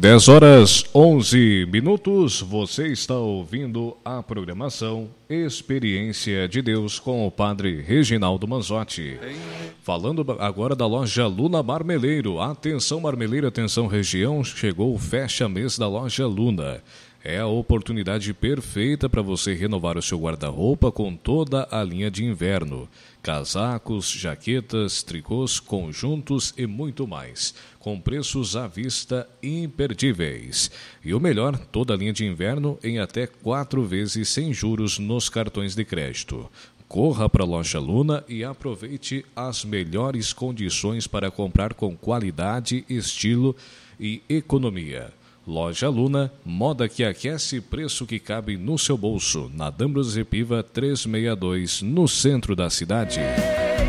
10 horas 11 minutos, você está ouvindo a programação Experiência de Deus com o Padre Reginaldo Manzotti. Falando agora da loja Luna Marmeleiro. Atenção Marmeleiro, atenção região, chegou o fecha-mês da loja Luna. É a oportunidade perfeita para você renovar o seu guarda-roupa com toda a linha de inverno. Casacos, jaquetas, tricôs, conjuntos e muito mais. Com preços à vista imperdíveis. E o melhor, toda a linha de inverno em até 4 vezes sem juros nos cartões de crédito. Corra para a loja Luna e aproveite as melhores condições para comprar com qualidade, estilo e economia. Loja Luna, moda que aquece, preço que cabe no seu bolso. Na D'Ambrosio Piva 362, no centro da cidade.